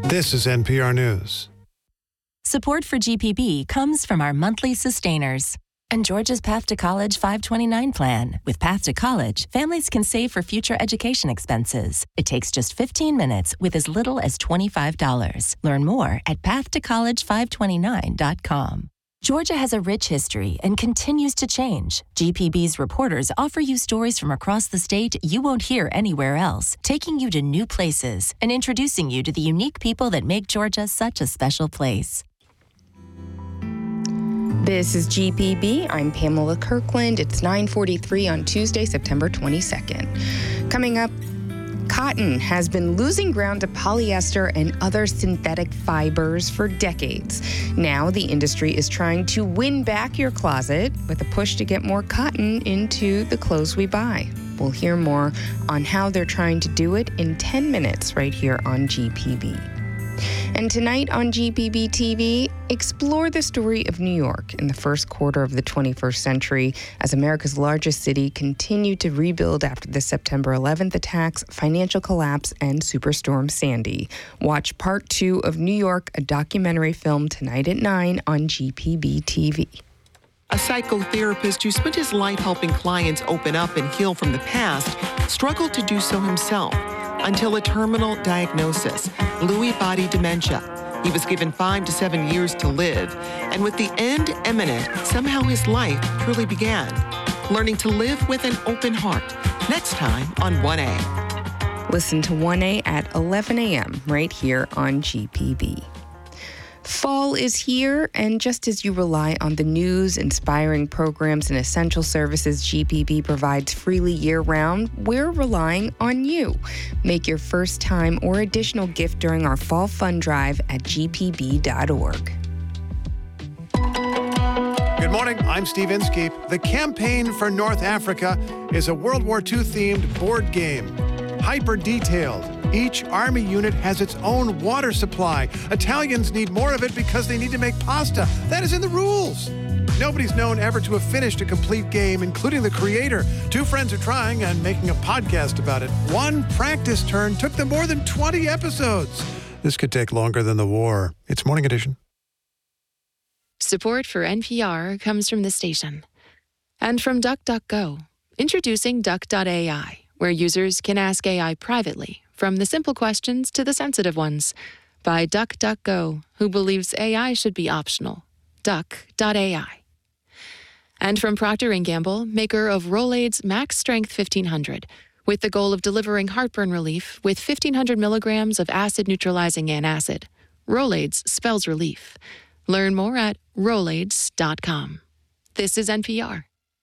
This is NPR News. Support for GPB comes from our monthly sustainers and Georgia's Path to College 529 plan. With Path to College, families can save for future education expenses. It takes just 15 minutes with as little as $25. Learn more at pathtocollege529.com. Georgia has a rich history and continues to change. GPB's reporters offer you stories from across the state you won't hear anywhere else, taking you to new places and introducing you to the unique people that make Georgia such a special place. This is GPB. I'm Pamela Kirkland. It's 9:43 on Tuesday, September 22nd. Coming up, cotton has been losing ground to polyester and other synthetic fibers for decades. Now the industry is trying to win back your closet with a push to get more cotton into the clothes we buy. We'll hear more on how they're trying to do it in 10 minutes right here on GPB. And tonight on GPB TV, explore the story of New York in the first quarter of the 21st century as America's largest city continued to rebuild after the September 11th attacks, financial collapse, and Superstorm Sandy. Watch part 2 of New York, a documentary film tonight at 9 on GPB TV. A psychotherapist who spent his life helping clients open up and heal from the past struggled to do so himself until a terminal diagnosis, Lewy body dementia. He was given 5 to 7 years to live, and with the end imminent, somehow his life truly began. Learning to live with an open heart. Next time on 1A. Listen to 1A at 11 a.m. right here on GPB. Fall is here, and just as you rely on the news, inspiring programs, and essential services GPB provides freely year-round, we're relying on you. Make your first time or additional gift during our Fall Fund Drive at gpb.org. Good morning, I'm Steve Inskeep. The Campaign for North Africa is a World War II-themed board game. Hyper-detailed. Each army unit has its own water supply. Italians need more of it because they need to make pasta. That is in the rules. Nobody's known ever to have finished a complete game, including the creator. 2 friends are trying and making a podcast about it. One practice turn took them more than 20 episodes. This could take longer than the war. It's Morning Edition. Support for NPR comes from the station. And from DuckDuckGo, introducing Duck.ai, where users can ask AI privately, from the simple questions to the sensitive ones, by DuckDuckGo, who believes AI should be optional. Duck.ai. And from Procter & Gamble, maker of Rolaids Max Strength 1500, with the goal of delivering heartburn relief with 1,500 milligrams of acid-neutralizing antacid. Rolaids spells relief. Learn more at Rolaids.com. This is NPR.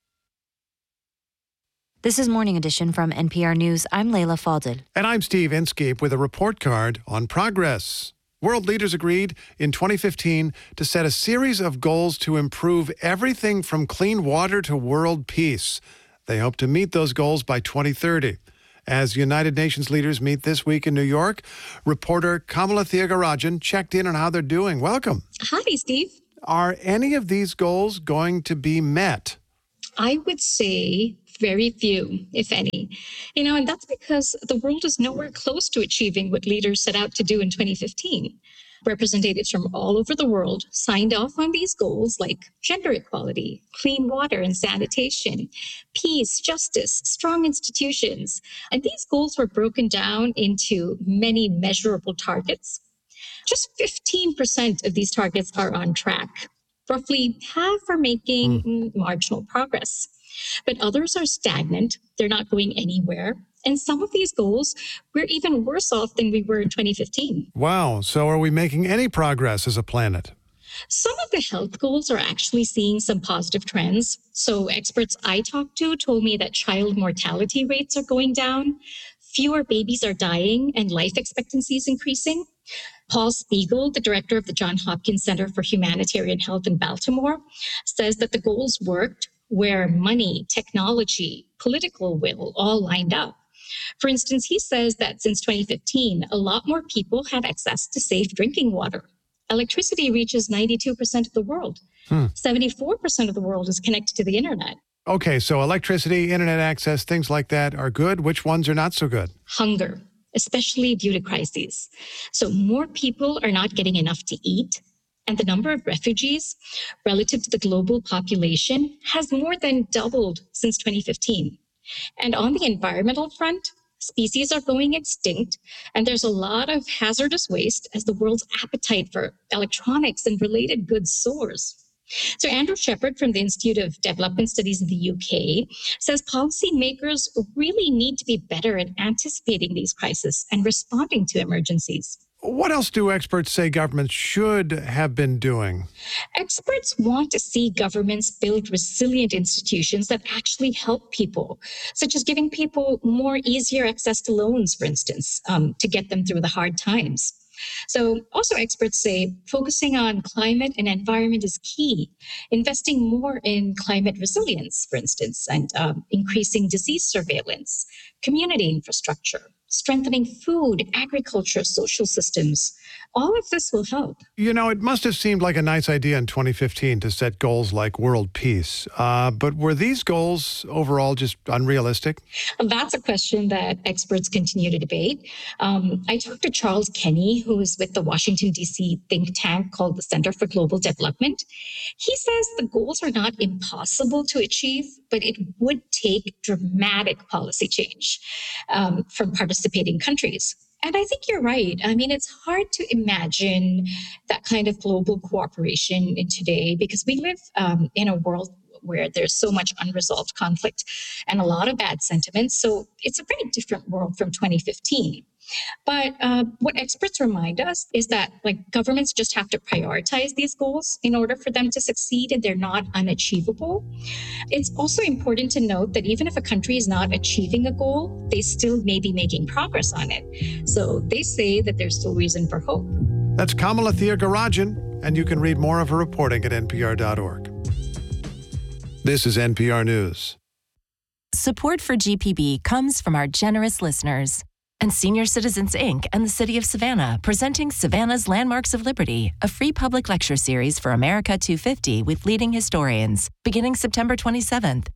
This is Morning Edition from NPR News. I'm Layla Faldil. And I'm Steve Inskeep with a report card on progress. World leaders agreed in 2015 to set a series of goals to improve everything from clean water to world peace. They hope to meet those goals by 2030. As United Nations leaders meet this week in New York, reporter Kamala Thiagarajan checked in on how they're doing. Welcome. Hi, Steve. Are any of these goals going to be met? I would say very few, if any. And that's because the world is nowhere close to achieving what leaders set out to do in 2015. Representatives from all over the world signed off on these goals like gender equality, clean water and sanitation, peace, justice, strong institutions. And these goals were broken down into many measurable targets. Just 15% of these targets are on track. Roughly half are making marginal progress. But others are stagnant. They're not going anywhere. And some of these goals, we're even worse off than we were in 2015. Wow. So are we making any progress as a planet? Some of the health goals are actually seeing some positive trends. So experts I talked to told me that child mortality rates are going down, fewer babies are dying, and life expectancy is increasing. Paul Spiegel, the director of the Johns Hopkins Center for Humanitarian Health in Baltimore, says that the goals worked where money, technology, political will all lined up. For instance, he says that since 2015, a lot more people have access to safe drinking water. Electricity reaches 92% of the world. 74% of the world is connected to the internet. Okay, so electricity, internet access, things like that are good. Which ones are not so good? Hunger, especially due to crises. So more people are not getting enough to eat, and the number of refugees relative to the global population has more than doubled since 2015. And on the environmental front, species are going extinct, and there's a lot of hazardous waste as the world's appetite for electronics and related goods soars. So Andrew Shepherd from the Institute of Development Studies in the UK says policymakers really need to be better at anticipating these crises and responding to emergencies. What else do experts say governments should have been doing? Experts want to see governments build resilient institutions that actually help people, such as giving people more easier access to loans, for instance, to get them through the hard times. So also experts say focusing on climate and environment is key. Investing more in climate resilience, for instance, and increasing disease surveillance, community infrastructure, strengthening food, agriculture, social systems. All of this will help. You know, it must have seemed like a nice idea in 2015 to set goals like world peace. But were these goals overall just unrealistic? That's a question that experts continue to debate. I talked to Charles Kenny, who is with the Washington, D.C. think tank called the Center for Global Development. He says the goals are not impossible to achieve, but it would take dramatic policy change from participating countries. And I think you're right. I mean, it's hard to imagine that kind of global cooperation in today because we live in a world where there's so much unresolved conflict and a lot of bad sentiments. So it's a very different world from 2015. But what experts remind us is that governments just have to prioritize these goals in order for them to succeed, and they're not unachievable. It's also important to note that even if a country is not achieving a goal, they still may be making progress on it. So they say that there's still reason for hope. That's Kamala Thiagarajan, and you can read more of her reporting at npr.org. This is NPR News. Support for GPB comes from our generous listeners and Senior Citizens, Inc. and the City of Savannah, presenting Savannah's Landmarks of Liberty, a free public lecture series for America 250 with leading historians, beginning September 27th.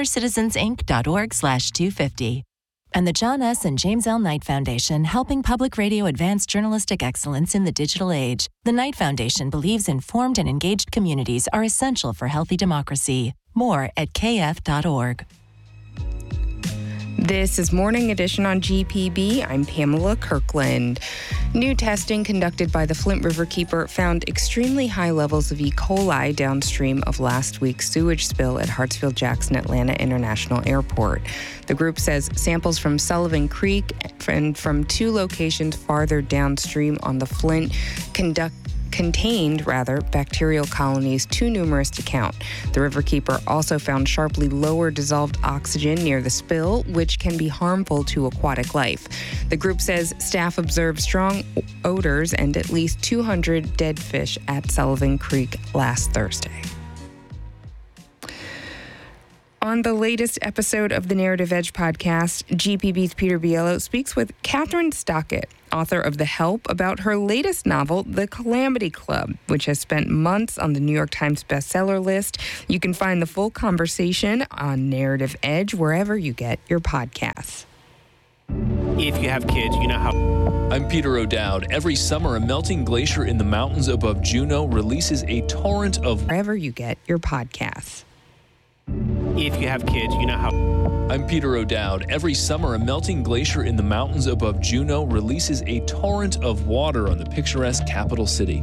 SeniorCitizensinc.org/250. And the John S. and James L. Knight Foundation, helping public radio advance journalistic excellence in the digital age. The Knight Foundation believes informed and engaged communities are essential for healthy democracy. More at kf.org. This is Morning Edition on GPB. I'm Pamela Kirkland. New testing conducted by the Flint Riverkeeper found extremely high levels of E. coli downstream of last week's sewage spill at Hartsfield-Jackson Atlanta International Airport. The group says samples from Sullivan Creek and from two locations farther downstream on the Flint contained bacterial colonies too numerous to count. The Riverkeeper also found sharply lower dissolved oxygen near the spill, which can be harmful to aquatic life. The group says staff observed strong odors and at least 200 dead fish at Sullivan Creek last Thursday. On the latest episode of the Narrative Edge podcast, GPB's Peter Biello speaks with Kathryn Stockett, author of The Help, about her latest novel, The Calamity Club, which has spent months on the New York Times bestseller list. You can find the full conversation on Narrative Edge wherever you get your podcasts. If you have kids, you know how... I'm Peter O'Dowd. Every summer, a melting glacier in the mountains above Juneau releases a torrent of... Wherever you get your podcasts. If you have kids, you know how... I'm Peter O'Dowd. Every summer, a melting glacier in the mountains above Juneau releases a torrent of water on the picturesque capital city.